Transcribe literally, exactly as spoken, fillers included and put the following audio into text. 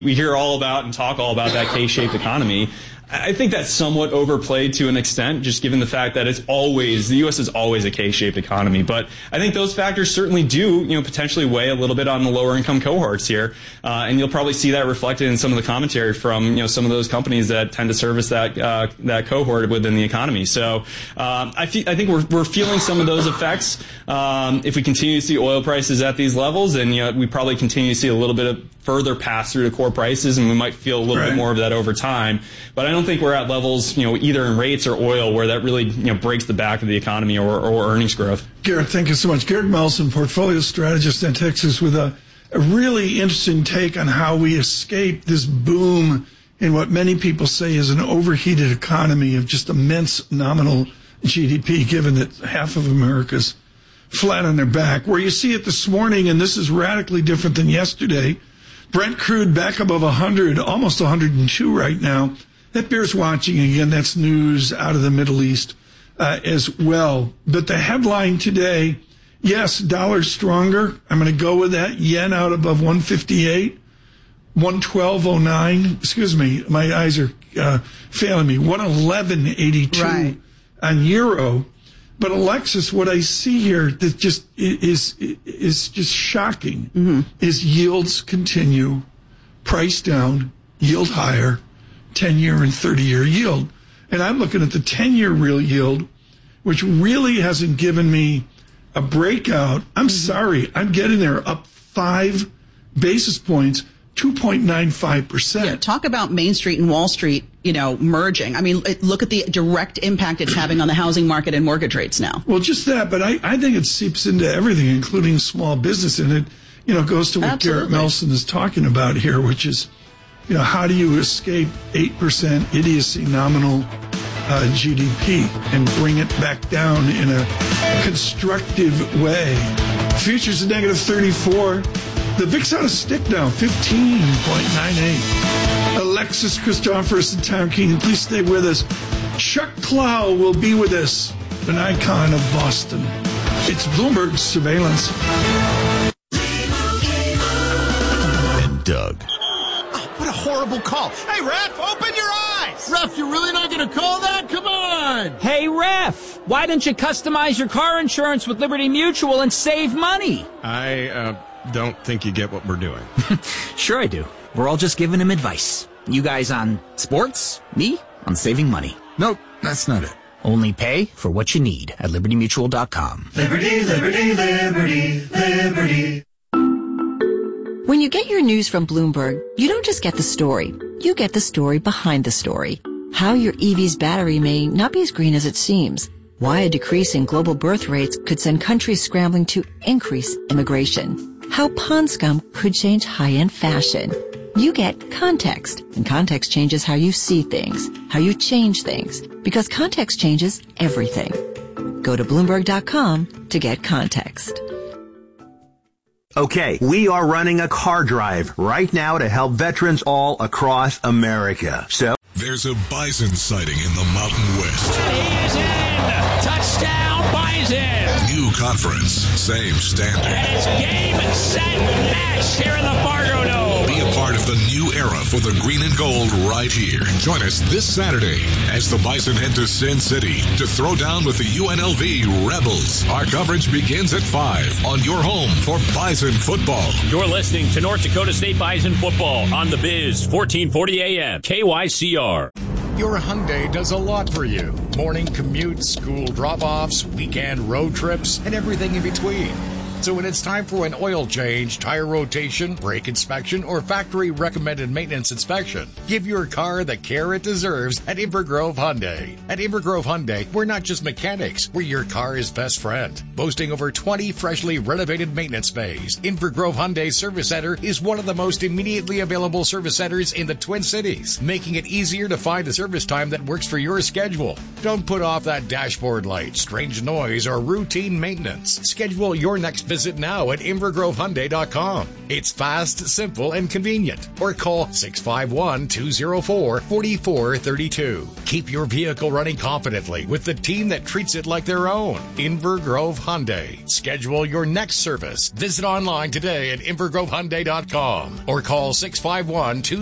We hear all about and talk all about that K-shaped economy. I think that's somewhat overplayed to an extent, just given the fact that it's always, the U S is always a K-shaped economy. But I think those factors certainly do, you know, potentially weigh a little bit on the lower income cohorts here. Uh, and you'll probably see that reflected in some of the commentary from, you know, some of those companies that tend to service that, uh, that cohort within the economy. So, um, I, fe- I think we're, we're feeling some of those effects. Um, if we continue to see oil prices at these levels, and, you know, we probably continue to see a little bit of further pass through to core prices, and we might feel a little right. bit more of that over time. But I don't think we're at levels, you know, either in rates or oil where that really, you know, breaks the back of the economy or, or earnings growth. Garrett, thank you so much. Garrett Melson, portfolio strategist in Texas, with a, a really interesting take on how we escape this boom in what many people say is an overheated economy of just immense nominal G D P, given that half of America's flat on their back. Where you see it this morning, and this is radically different than yesterday, Brent crude back above one hundred, almost one hundred two right now. That bears watching. Again, that's news out of the Middle East uh, as well. But the headline today, yes, dollar stronger. I'm going to go with that. Yen out above one fifty-eight, one twelve oh nine. Excuse me, my eyes are uh, failing me. one eleven eighty-two right. on euro. But Alexis, what I see here that just is is just shocking mm-hmm. is yields continue, price down, yield higher, ten-year and thirty-year yield. And I'm looking at the ten-year real yield, which really hasn't given me a breakout. I'm mm-hmm. sorry, I'm getting there up five basis points, two point nine five percent. Yeah, talk about Main Street and Wall Street, you know, merging. I mean, look at the direct impact it's having on the housing market and mortgage rates now. Well, just that, but I, I think it seeps into everything, including small business, and it, you know, goes to what Absolutely. Garrett Melson is talking about here, which is, you know, how do you escape eight percent idiocy nominal uh, G D P and bring it back down in a constructive way? Futures at negative thirty-four. The V I X out of stick now, fifteen point nine eight. Alexis Christoforous and Tom Keene, please stay with us. Chuck Clow will be with us, an icon of Boston. It's Bloomberg Surveillance. And Doug. Oh, what a horrible call. Hey, Ref, open your eyes. Ref, you're really not going to call that? Come on. Hey, Ref, why don't you customize your car insurance with Liberty Mutual and save money? I, uh... don't think you get what we're doing. Sure I do. We're all just giving him advice. You guys on sports, me on saving money. Nope, that's not it. Only pay for what you need at liberty mutual dot com. Liberty, liberty, liberty, liberty. When you get your news from Bloomberg, you don't just get the story. You get the story behind the story. How your E V's battery may not be as green as it seems. Why a decrease in global birth rates could send countries scrambling to increase immigration. How pond scum could change high-end fashion. You get context, and context changes how you see things, how you change things, because context changes everything. Go to Bloomberg dot com to get context. Okay, we are running a car drive right now to help veterans all across America. So there's a bison sighting in the Mountain West. He is in! Touchdown, Bison! New conference, same standard. And it's game, set, match here in the Fargo Dome. Be a part of the new era for the green and gold right here. Join us this Saturday as the Bison head to Sin City to throw down with the U N L V Rebels. Our coverage begins at five on your home for Bison football. You're listening to North Dakota State Bison football on the Biz, fourteen forty A M, K Y C R. Your Hyundai does a lot for you. Morning commutes, school drop-offs, weekend road trips, and everything in between. So when it's time for an oil change, tire rotation, brake inspection, or factory-recommended maintenance inspection, give your car the care it deserves at Invergrove Hyundai. At Invergrove Hyundai, we're not just mechanics, we're your car's best friend. Boasting over twenty freshly renovated maintenance bays, Invergrove Hyundai Service Center is one of the most immediately available service centers in the Twin Cities, making it easier to find a service time that works for your schedule. Don't put off that dashboard light, strange noise, or routine maintenance. Schedule your next Visit now at inver grove hyundai dot com. It's fast, simple, and convenient. Or call six five one, two oh four, four four three two. Keep your vehicle running confidently with the team that treats it like their own. Inver Grove Hyundai. Schedule your next service. Visit online today at inver grove hyundai dot com or call six five one, two